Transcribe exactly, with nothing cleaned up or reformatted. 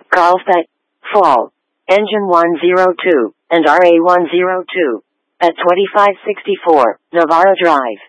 Carlsbad, Fall, Engine one oh two, and R A one oh two, at twenty-five sixty-four, Navarro Drive.